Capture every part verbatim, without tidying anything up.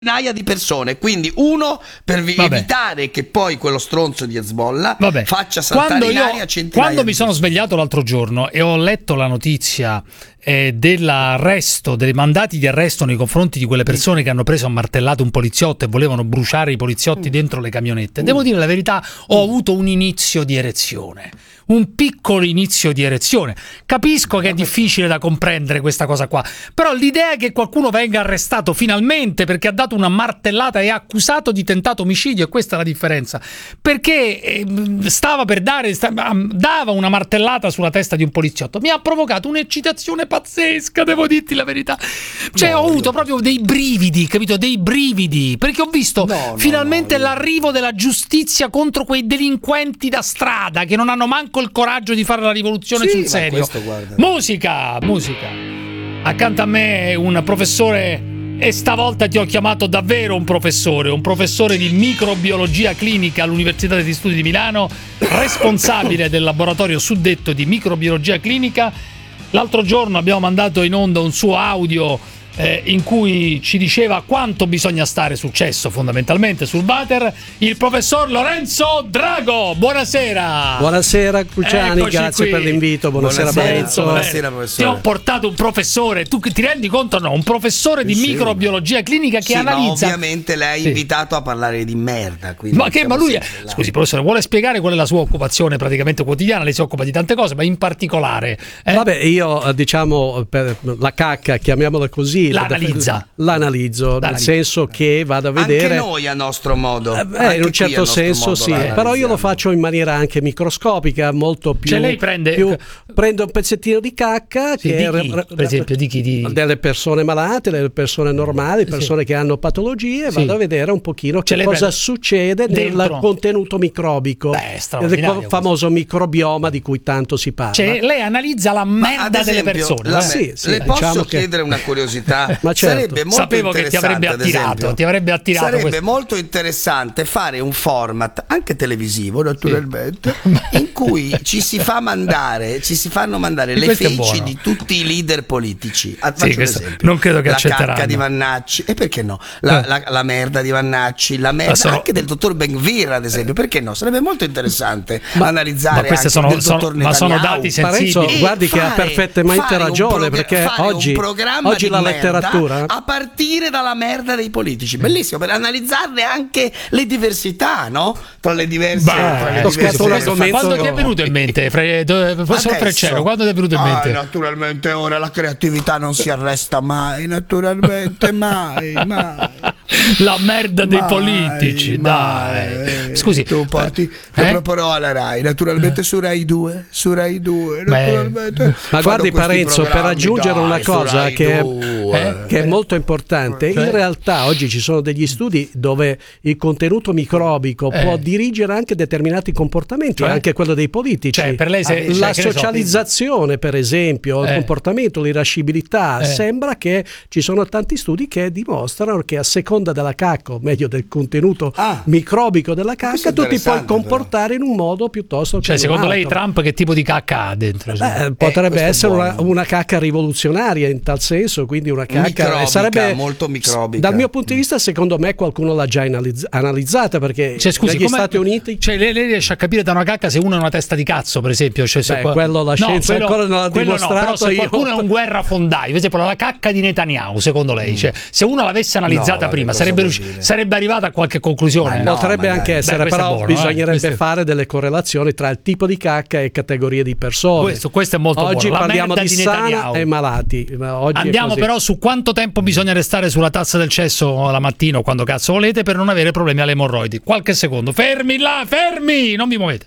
centinaia di persone, quindi uno per vi- evitare che poi quello stronzo di Hezbollah Vabbè. faccia saltare Quando in io- aria centinaia Quando di mi sono persone. svegliato l'altro giorno e ho letto la notizia eh, dell'arresto, dei mandati di arresto nei confronti di quelle persone che hanno preso a martellate un poliziotto e volevano bruciare i poliziotti dentro le camionette, devo dire la verità, ho avuto un inizio di erezione. Un piccolo inizio di erezione. Capisco che è difficile da comprendere questa cosa qua, però l'idea che qualcuno venga arrestato finalmente perché ha dato una martellata e accusato di tentato omicidio, e questa è la differenza, perché eh, stava per dare stava, dava una martellata sulla testa di un poliziotto, mi ha provocato un'eccitazione pazzesca, devo dirti la verità. Cioè No, ho avuto io- proprio dei brividi, capito? Dei brividi, perché ho visto No, no, finalmente no, io- l'arrivo della giustizia contro quei delinquenti da strada che non hanno manco il coraggio di fare la rivoluzione Sì, sul ma serio. questo, guarda. Musica, musica. Accanto a me un professore, e stavolta ti ho chiamato davvero un professore, un professore di microbiologia clinica all'Università degli Studi di Milano, responsabile del laboratorio suddetto di microbiologia clinica. L'altro giorno abbiamo mandato in onda un suo audio Eh, in cui ci diceva quanto bisogna stare successo fondamentalmente sul water, il professor Lorenzo Drago. Buonasera. Buonasera Cruciani, Eccoci grazie qui. per l'invito. Buonasera, Buonasera, Parenzo. buonasera, Ti professore. ho portato un professore, tu ti rendi conto? No, un professore di Sì, microbiologia clinica che Sì, ma analizza. ovviamente lei ha Sì. invitato a parlare di merda, quindi Ma che ma siamo lui è... sempre là. Scusi professore, vuole spiegare qual è la sua occupazione praticamente quotidiana? Lei si occupa di tante cose, ma in particolare eh, Vabbè, io eh, diciamo per la cacca, chiamiamola così, La analizza. L'analizzo, nel L'analizza. senso che vado a vedere. Anche noi a nostro modo. Eh, Anche in un qui a certo nostro senso modo sì, la però io lo analizziamo. faccio in maniera anche microscopica, molto più. Cioè lei prende- più- prendo un pezzettino di cacca sì, che di è- chi? Per esempio, di chi? Di... delle persone malate, delle persone normali, persone che hanno patologie, e Sì. vado a vedere un pochino Cioè, che lei cosa prende succede dentro. nel contenuto microbico, Beh, del straordinario famoso microbioma di cui tanto si parla. Cioè lei analizza la Ma, merda ad delle esempio, persone. la eh? Sì, sì, le posso diciamo che- chiedere una curiosità? Ma certo. Sarebbe molto Sapevo che ti avrebbe interessante, ad attirato, esempio, ti avrebbe attirato Sarebbe questo. molto interessante fare un format anche televisivo, naturalmente, in cui ci si fa mandare, ci si fanno mandare le Questo è feci buono. di tutti i leader politici. Ah, faccio un questo esempio. non credo che la accetteranno. cacca di Vannacci, e perché no? La, Eh. la- la merda di Vannacci, la merda Ma sono- anche del dottor Benvir, ad esempio, perché no? Sarebbe molto interessante analizzare ma queste anche sono- del sono- dottor ma sono Netanyahu. dati sensibili. Parenzo, E guardi che ha fare- perfettamente fare un ragione, progra- perché fare oggi, un programma oggi di la merda letteratura a partire dalla merda dei politici, bellissimo, per analizzarne anche le diversità, no? Tra le diverse, Bah, tra le ho diverse scoperto un forme. argomento- Quando ti è venuto in mente, Fre- do- professor Adesso. Freccero, quando ti è venuto in Ah, mente? naturalmente ora la creatività non si arresta mai, naturalmente mai, mai. La merda dei Mai, politici, mai. dai. Scusi, tu porti, eh? lo proporrò alla Rai, naturalmente su Rai due, su Rai due, Beh. naturalmente. Ma Fanno guardi questi Parenzo, per programmi, aggiungere dai, una su cosa Rai che, due. che è molto importante, Cioè? in realtà oggi ci sono degli studi dove il contenuto microbico Eh. può dirigere anche determinati comportamenti, Cioè? anche quello dei politici. Cioè, per lei se- la cioè, che ne so. socializzazione, per esempio, Eh. il comportamento, l'irascibilità, Eh. sembra che ci sono tanti studi che dimostrano che a seconda della cacca, o meglio del contenuto Ah. microbico della Questo è cacca, tu ti puoi interessante, comportare in un modo piuttosto che cioè, in un secondo lei altro. Trump che tipo di cacca ha dentro? Cioè? Beh, potrebbe questo è essere una, buono. una cacca rivoluzionaria in tal senso, quindi una cacca Microbica, sarebbe molto microbica. Dal mio punto di vista, secondo me qualcuno l'ha già analizz- analizzata, perché Cioè, scusi, negli com'è- Stati Uniti cioè, lei, lei riesce a capire da una cacca se uno è una testa di cazzo, per esempio? Cioè, se Beh, qua- quello la scienza ancora non l'ha quello dimostrato, No, però se io- qualcuno è un guerrafondaio, per esempio la cacca di Netanyahu, secondo lei, cioè, se uno l'avesse analizzata No, prima, cosa sarebbe, vuol riusci- dire? sarebbe arrivata a qualche conclusione? Ma no, potrebbe ma anche dai. essere, Beh, questo è però buono, eh. bisognerebbe Questo è- fare delle correlazioni tra il tipo di cacca e categorie di persone. Questo- questo è molto Oggi buono. La parliamo merda di, di sana Netanyahu. e malati. ma oggi è Andiamo così. però su quanto tempo bisogna restare sulla tazza del cesso la mattina o quando cazzo volete per non avere problemi alle emorroidi. Qualche secondo. Fermi là, fermi! Non vi muovete.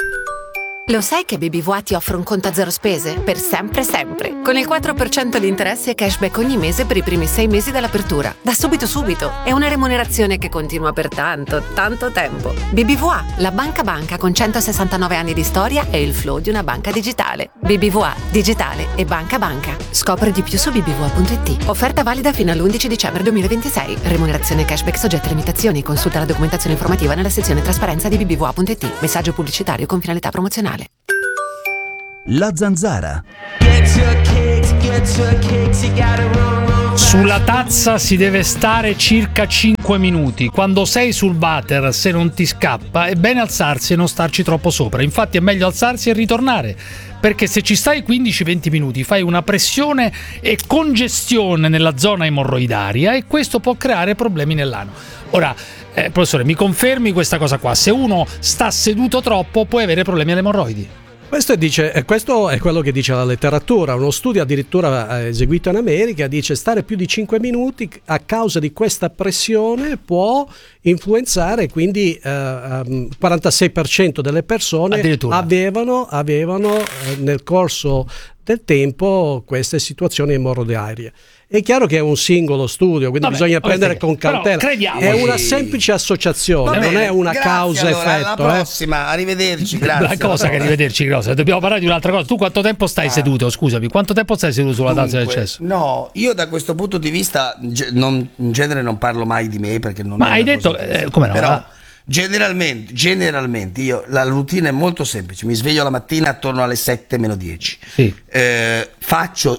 Lo sai che B B V A ti offre un conto a zero spese? Per sempre sempre. Con il quattro per cento di interessi e cashback ogni mese per i primi sei mesi dall'apertura. Da subito subito. È una remunerazione che continua per tanto, tanto tempo. B B V A, la banca banca con centosessantanove anni di storia e il flow di una banca digitale. B B V A, digitale e banca banca. Scopri di più su b b v a punto i t. Offerta valida fino all'undici dicembre duemilaventisei. Remunerazione cashback soggetta a limitazioni. Consulta la documentazione informativa nella sezione trasparenza di b b v a punto i t. Messaggio pubblicitario con finalità promozionale. La Zanzara. Get your kicks, get Sulla tazza si deve stare circa cinque minuti. Quando sei sul water, se non ti scappa, è bene alzarsi e non starci troppo sopra. Infatti è meglio alzarsi e ritornare, perché se ci stai quindici venti minuti fai una pressione e congestione nella zona emorroidaria e questo può creare problemi nell'ano. Ora, eh, professore, mi confermi questa cosa qua? Se uno sta seduto troppo può avere problemi alle emorroidi. Questo, dice, questo è quello che dice la letteratura. Uno studio addirittura eseguito in America dice stare più di cinque minuti a causa di questa pressione può influenzare, quindi eh, um, quarantasei per cento delle persone avevano, avevano eh, nel corso del tempo queste situazioni emorroidarie. È chiaro che è un singolo studio, quindi Vabbè, bisogna prendere okay. con cautela. È una semplice associazione, Vabbè, non è una causa-effetto. Allora, alla prossima, eh. arrivederci, grazie. La cosa che arrivederci, grossa. Dobbiamo parlare di un'altra cosa. Tu quanto tempo stai ah. seduto? Scusami, quanto tempo stai seduto sulla tazza del cesso? No, io da questo punto di vista non, in genere non parlo mai di me perché non Ma hai detto eh, come no? Però, Generalmente, generalmente io la routine è molto semplice, mi sveglio la mattina attorno alle sette meno dieci, sì. eh, faccio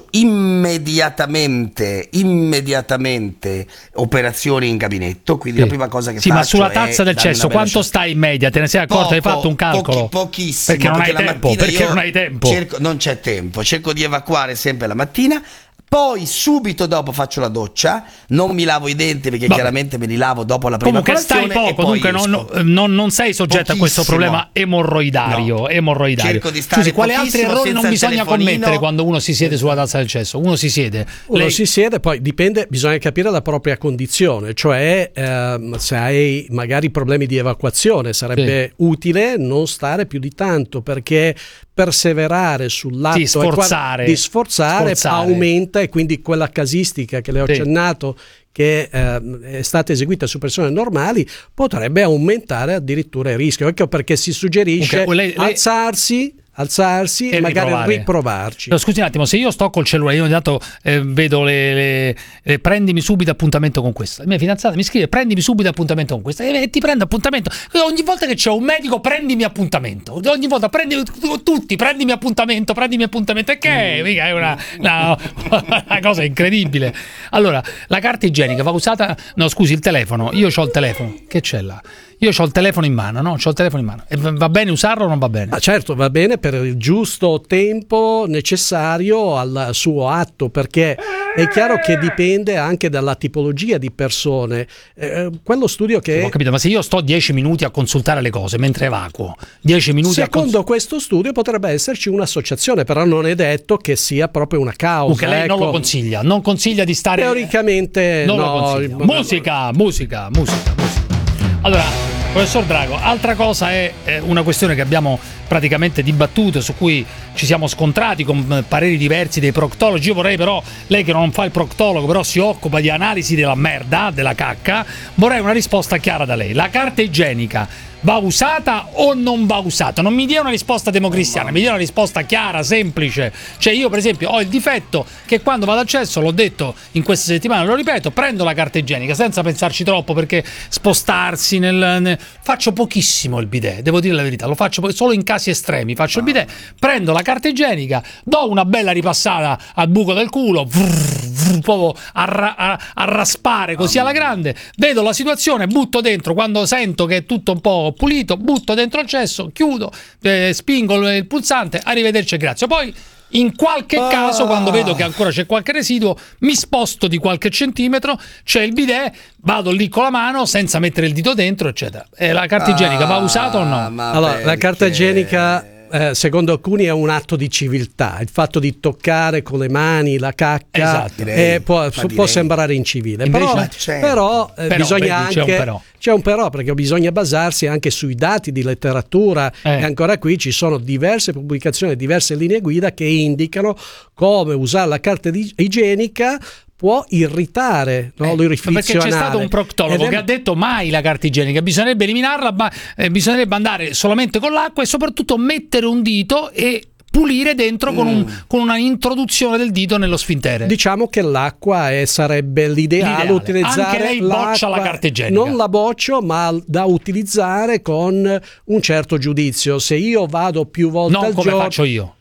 immediatamente immediatamente operazioni in gabinetto, quindi sì. la prima cosa che sì, faccio ma sulla tazza del cesso quanto stai in media? Te ne sei accorto? Hai fatto un calcolo? Pochi, pochissimo, perché non perché hai la tempo, perché non hai tempo cerco, non c'è tempo, cerco di evacuare sempre la mattina. Poi subito dopo faccio la doccia, non mi lavo i denti perché Vabbè. chiaramente me li lavo dopo la prima comunque colazione. Comunque stai poco, dunque non, non, non sei soggetto Pochissimo. a questo problema emorroidario. No. emorroidario. Cerco di stare Scusi, quali altri errori non bisogna telefonino. commettere quando uno si siede sulla tazza del cesso? Uno si siede. Uno Lei... si siede, poi dipende, bisogna capire la propria condizione, cioè ehm, se hai magari problemi di evacuazione sarebbe sì. utile non stare più di tanto, perché perseverare sull'atto sì, sforzare, di sforzare, sforzare aumenta, e quindi quella casistica che le ho sì. accennato che eh, è stata eseguita su persone normali potrebbe aumentare addirittura il rischio. Ecco perché si suggerisce okay, lei, lei... alzarsi alzarsi e, e magari riprovare. riprovarci. No, scusi un attimo, se io sto col cellulare, io ogni tanto eh, vedo le, le, le prendimi subito appuntamento con questa. La mia fidanzata mi scrive prendimi subito appuntamento con questa e ti prendo appuntamento. Ogni volta che c'è un medico prendimi appuntamento. Ogni volta prendimi tutti, prendimi appuntamento, prendimi appuntamento. E che mica è una, una, una cosa incredibile. Allora, la carta igienica va usata, no scusi, il telefono. Io ho il telefono. Che c'è là? Io ho il telefono in mano, no? C'ho il telefono in mano. E va bene usarlo o non va bene? Ah, certo, va bene per il giusto tempo necessario al suo atto, perché è chiaro che dipende anche dalla tipologia di persone. Eh, quello studio che... Ho capito, ma se io sto dieci minuti a consultare le cose mentre evacuo, dieci minuti Secondo a cons- questo studio potrebbe esserci un'associazione, però non è detto che sia proprio una causa. Perché lei ecco. non lo consiglia, non consiglia di stare... Teoricamente non no. lo consiglia. Musica, musica, musica, musica. Allora, professor Drago, altra cosa è una questione che abbiamo praticamente dibattuto, su cui ci siamo scontrati con pareri diversi dei proctologi. Io vorrei però, lei che non fa il proctologo, però si occupa di analisi della merda, della cacca, vorrei una risposta chiara da lei. La carta igienica va usata o non va usata? Non mi dia una risposta democristiana, mi dia una risposta chiara, semplice. Cioè io per esempio ho il difetto che quando vado al cesso, l'ho detto in queste settimane, lo ripeto, prendo la carta igienica senza pensarci troppo, perché spostarsi nel, nel... faccio pochissimo il bidet, devo dire la verità, lo faccio solo in casi estremi, faccio il bidet, prendo la carta igienica, do una bella ripassata al buco del culo, vrr, vrr, proprio a, ra- a, a raspare così alla grande, vedo la situazione, butto dentro, quando sento che è tutto un po' pulito, butto dentro il cesso, chiudo, eh, spingo il pulsante, arrivederci e grazie. Poi in qualche ah. caso, quando vedo che ancora c'è qualche residuo, mi sposto di qualche centimetro, c'è il bidet, vado lì con la mano senza mettere il dito dentro, eccetera. E la carta igienica ah, va usata o no? Allora, perché... la carta igienica Eh, secondo alcuni è un atto di civiltà, il fatto di toccare con le mani la cacca, esatto, eh, può, può sembrare incivile. Invece, però, certo. però, eh, però bisogna vedi, anche c'è un, però. c'è un però perché bisogna basarsi anche sui dati di letteratura eh. e ancora qui ci sono diverse pubblicazioni, diverse linee guida che indicano come usare la carta di, igienica può irritare, no? eh, perché c'è stato un proctologo è... che ha detto mai la carta igienica, bisognerebbe eliminarla, ma eh, bisognerebbe andare solamente con l'acqua e soprattutto mettere un dito e pulire dentro con, un, mm. con una introduzione del dito nello sfintere. Diciamo che l'acqua è, sarebbe l'ideale, l'ideale. Utilizzare anche lei boccia la carta igienica. Non la boccio, ma da utilizzare con un certo giudizio. Se io vado più volte non al come giorno, faccio io.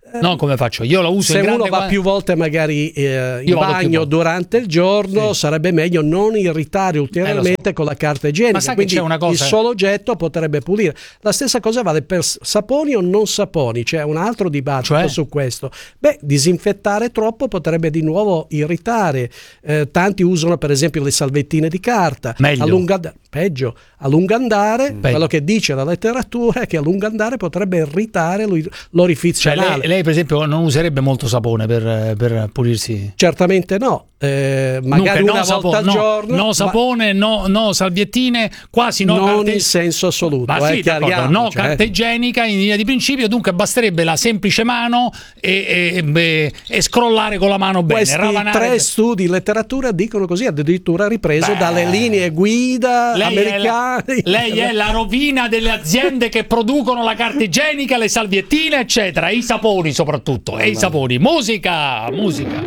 Non come faccio io, lo uso se in grande uno va qua... più volte magari eh, in Io vado più bagno volte. durante il giorno, Sì. sarebbe meglio non irritare ulteriormente Eh, con la carta igienica. Ma sai che Quindi c'è una cosa? il solo oggetto potrebbe pulire. La stessa cosa vale per s- saponi o non saponi, c'è un altro dibattito Cioè? su questo. Beh, disinfettare troppo potrebbe di nuovo irritare. Eh, tanti usano per esempio le salvettine di carta. Meglio. A lungo and- peggio, a lungo andare, Peggio. quello che dice la letteratura è che a lungo andare potrebbe irritare l'or- l'orifizio Cioè, lei, anale. lei per esempio non userebbe molto sapone per, per pulirsi? Certamente no, eh, magari Dunque, una no volta sapone, al no, giorno, no ma sapone, no, no salviettine, quasi no non carte... in senso assoluto. Ma eh, sì, d'accordo, chiariamo, no cioè. carta igienica in linea di principio, dunque basterebbe la semplice mano e, e, beh, e scrollare con la mano bene. Questi ravanare tre bene. studi in letteratura dicono così, addirittura ripreso Beh. dalle linee guida Lei è, americane. la, lei è la rovina delle aziende che producono la carta igienica, le salviettine, eccetera, i saponi soprattutto, e i saponi. Musica, musica.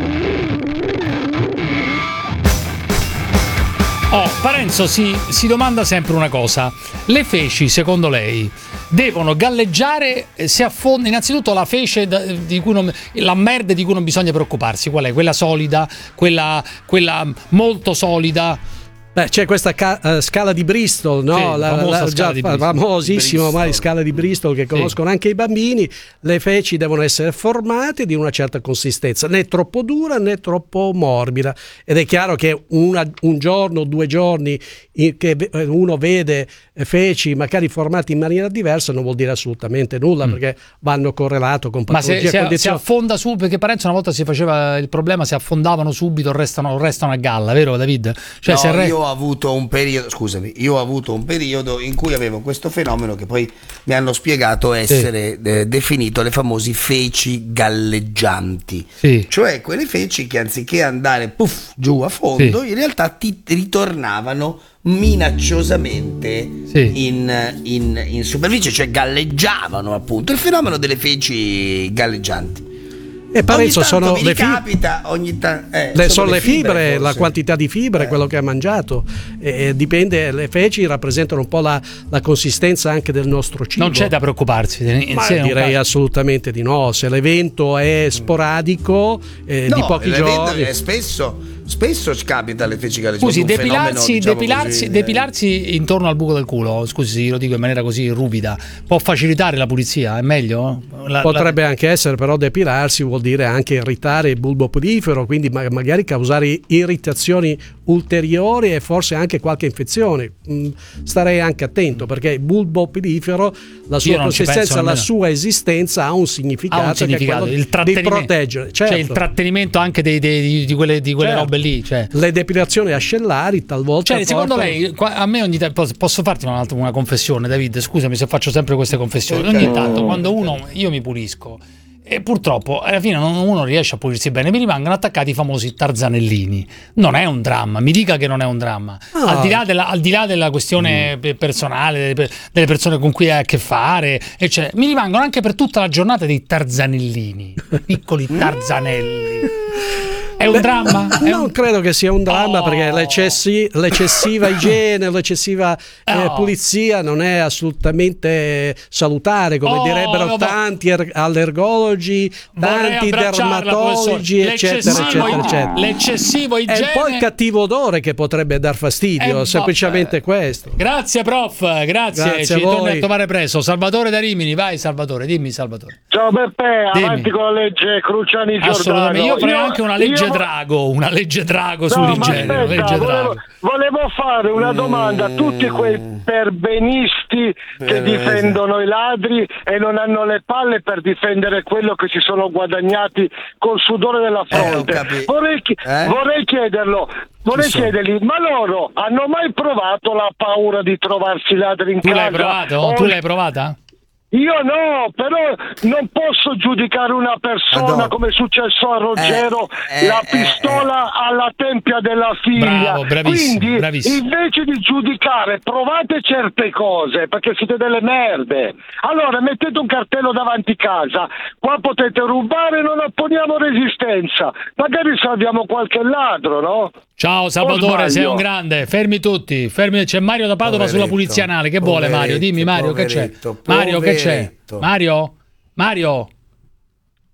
Oh, Parenzo si, si domanda sempre una cosa: le feci, secondo lei, devono galleggiare eh, se affonda? Innanzitutto la fece da- di cui non, la merda di cui non bisogna preoccuparsi, qual è? Quella solida, quella, quella molto solida? Beh, c'è questa ca- eh, scala di Bristol, no? Sì, la, famosa la- scala già di Bristol. famosissima ormai Bristol. scala di Bristol che conoscono anche i bambini. Le feci devono essere formate di una certa consistenza, né troppo dura né troppo morbida. Ed è chiaro che una- un giorno, due giorni in- che ve- uno vede feci magari formati in maniera diversa non vuol dire assolutamente nulla, perché vanno correlato con Ma se, patologie se, se condizioni. affonda su, perché Parenzo una volta si faceva il problema, se affondavano subito restano, restano a galla, vero David? Cioè, No, se re- io ho avuto un periodo, scusami, io ho avuto un periodo in cui avevo questo fenomeno che poi mi hanno spiegato essere eh, definito le famose feci galleggianti. Sì. Cioè quelle feci che anziché andare puff giù a fondo, Sì. in realtà ti ritornavano minacciosamente Sì. in, in- in superficie, cioè galleggiavano appunto. Il fenomeno delle feci galleggianti. E Parenzo Ogni tanto sono mi le fibre. ricapita, ogni tanto eh, Le, sono le fibre, la forse. quantità di fibre, Eh. quello che ha mangiato. E, e dipende, le feci rappresentano un po' la, la consistenza anche del nostro cibo. non c'è da preoccuparsi. Ma Se è un direi caso- assolutamente di no. Se l'evento è sporadico, eh, No, di pochi l'evento giorni. è spesso, spesso capita le feci galleggianti. Scusi, un fenomeno, depilarsi, diciamo depilarsi, così, eh. depilarsi intorno al buco del culo, scusi, lo dico in maniera così ruvida, può facilitare la pulizia? È meglio? La- Potrebbe anche essere, però depilarsi vuol dire anche irritare il bulbo pilifero, quindi ma- magari causare irritazioni ulteriori e forse anche qualche infezione. Mm, starei anche attento, perché il bulbo pilifero, la sua Io non ci penso consistenza, la nemmeno. sua esistenza ha un significato, Ha un significato, che è il quello di trattenimento, proteggere. cioè il Certo. trattenimento anche dei- dei- di, di quelle, di quelle Certo. robe lì. Cioè. Le depilazioni ascellari talvolta Cioè, secondo portano- lei, qua- a me ogni tanto posso- posso farti una, una confessione, David? Scusami se faccio sempre queste confessioni. Ogni tanto, quando uno, io mi pulisco, e purtroppo alla fine non, uno riesce a pulirsi bene, mi rimangono attaccati i famosi tarzanellini. Non è un dramma, mi dica che non è un dramma. Ah. Al, di là della, al di là della questione pe- personale, delle, delle persone con cui hai a che fare, eccetera, mi rimangono anche per tutta la giornata dei tarzanellini, piccoli tarzanelli. È un Beh, dramma? È non un- credo che sia un dramma, Oh. perché l'eccessi- l'eccessiva igiene, l'eccessiva eh, Oh. pulizia non è assolutamente salutare, come Oh, direbbero no, ma- tanti er- allergologi, Vorrei tanti abbracciarla, dermatologi, professore. eccetera, L'eccessivo eccetera, ig- eccetera. L'eccessivo È igiene. un po' il cattivo odore che potrebbe dar fastidio, Eh, semplicemente no, questo. Grazie prof, grazie, Grazie ci a voi. torni a trovare presto. Salvatore da Rimini, vai Salvatore, dimmi Salvatore. Ciao Beppe, Dimmi. avanti con la legge Cruciani Giordano. Assolutamente, io farei anche una legge io- Drago, una legge Drago No, sull'igiene, ma una aspetta, legge volevo, Drago. volevo fare una domanda a tutti quei perbenisti che Eh, difendono i ladri e non hanno le palle per difendere quello che si sono guadagnati col sudore della Eh, ho fronte. capito. vorrei, chi- Eh? vorrei chiederlo, vorrei Chi sono? chiedergli, ma loro hanno mai provato la paura di trovarsi ladri in Tu casa? l'hai provato? O- Tu l'hai provata? Io no, però non posso giudicare una persona Madonna. come è successo a Ruggero, Eh, eh, la eh, pistola alla tempia della figlia. Bravo, bravissimo, Quindi, bravissimo. invece di giudicare, provate certe cose, perché siete delle merde. Allora, mettete un cartello davanti casa, qua potete rubare, non opponiamo resistenza. Magari salviamo qualche ladro, no? Ciao Salvatore, sbaglio? sei un grande. Fermi tutti, fermi. C'è Mario da Padova sulla Poveretto, pulizia anale. Che vuole Mario? Dimmi Mario, che c'è? poveretto, Mario, che c'è? poveretto. Mario? Mario?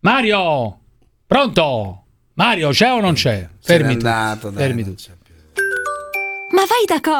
Mario, pronto? Mario, c'è o non c'è? Fermi tu. Andato, dai, Fermi non tu. c'è più. Ma vai da